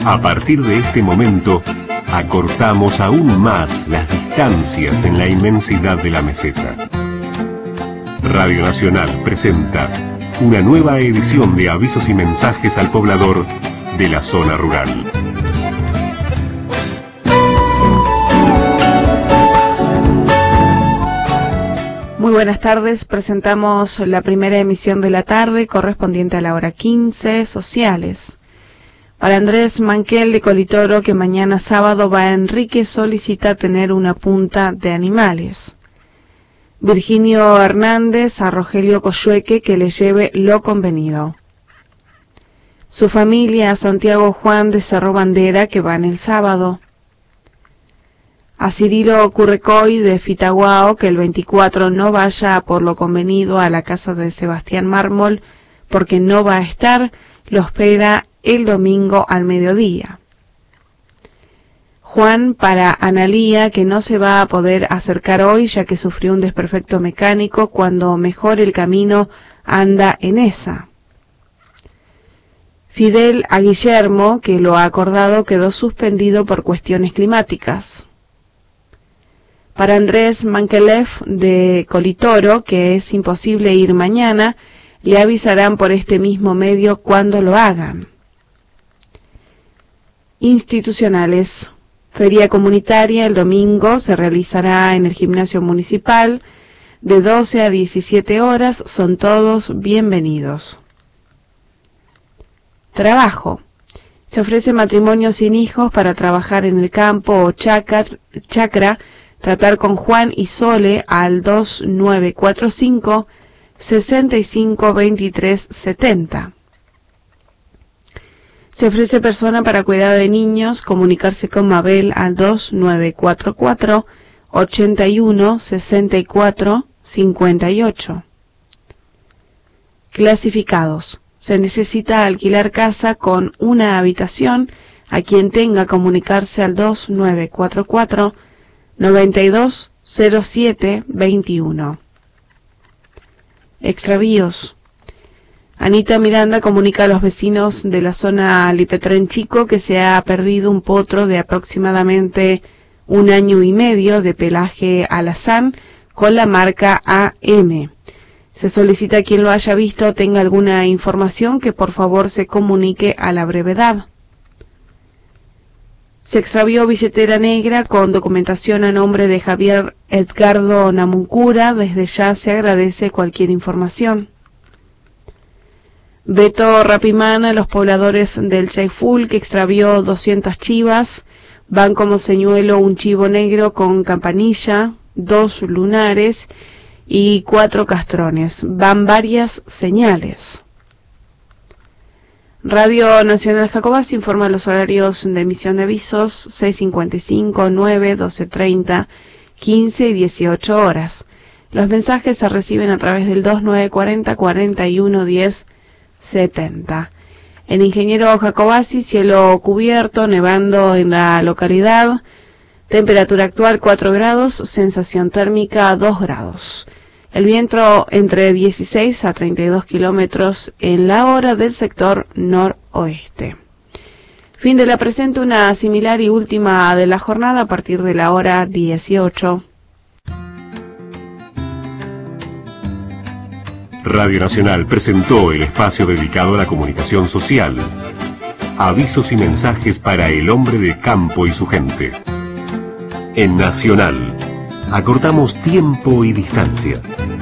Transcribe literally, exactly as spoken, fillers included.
A partir de este momento, acortamos aún más las distancias en la inmensidad de la meseta. Radio Nacional presenta una nueva edición de avisos y mensajes al poblador de la zona rural. Muy buenas tardes, presentamos la primera emisión de la tarde correspondiente a la hora quince, sociales. Para Andrés Manquel de Colitoro, que mañana sábado va a Enrique, solicita tener una punta de animales. Virginio Hernández a Rogelio Coyhueque que le lleve lo convenido. Su familia a Santiago Juan de Cerro Bandera que van el sábado. A Cirilo Currecoy de Fitaguao que el veinticuatro no vaya por lo convenido a la casa de Sebastián Mármol porque no va a estar, lo espera el domingo al mediodía. Juan para Analía que no se va a poder acercar hoy ya que sufrió un desperfecto mecánico, cuando mejore el camino anda en esa. Fidel a Guillermo que lo ha acordado quedó suspendido por cuestiones climáticas. Para Andrés Mankelev de Colitoro, que es imposible ir mañana, le avisarán por este mismo medio cuando lo hagan. Institucionales. Feria comunitaria el domingo se realizará en el gimnasio municipal de doce a diecisiete horas, son todos bienvenidos. Trabajo. Se ofrece matrimonio sin hijos para trabajar en el campo o chacra. Tratar con Juan y Sole al dos nueve cuatro cinco, seis cinco dos tres siete cero. Se ofrece persona para cuidado de niños, comunicarse con Mabel al dos nueve cuatro cuatro, ocho uno, seis cuatro cinco ocho. Clasificados. Se necesita alquilar casa con una habitación. A quien tenga, comunicarse al dos nueve cuatro cuatro, noventa y dos cero siete veintiuno. Extravíos. Anita Miranda comunica a los vecinos de la zona Lipetren Chico que se ha perdido un potro de aproximadamente un año y medio de pelaje alazán con la marca A M. Se solicita a quien lo haya visto o tenga alguna información que por favor se comunique a la brevedad. Se extravió billetera negra con documentación a nombre de Javier Edgardo Namuncura. Desde ya se agradece cualquier información. Beto Rapimán a los pobladores del Chaiful que extravió doscientas chivas. Van como señuelo un chivo negro con campanilla, dos lunares y cuatro castrones. Van varias señales. Radio Nacional Jacobas informa los horarios de emisión de avisos: seis cincuenta y cinco, nueve, doce treinta, quince y dieciocho horas. Los mensajes se reciben a través del dos nueve cuarenta, cuarenta y uno diez, setenta. En Ingeniero Jacobasi, cielo cubierto, nevando en la localidad. Temperatura actual cuatro grados, sensación térmica dos grados. El viento entre dieciséis a treinta y dos kilómetros en la hora del sector noroeste. Fin de la presente, una similar y última de la jornada a partir de la hora dieciocho. Radio Nacional presentó el espacio dedicado a la comunicación social. Avisos y mensajes para el hombre de campo y su gente. En Nacional, acortamos tiempo y distancia.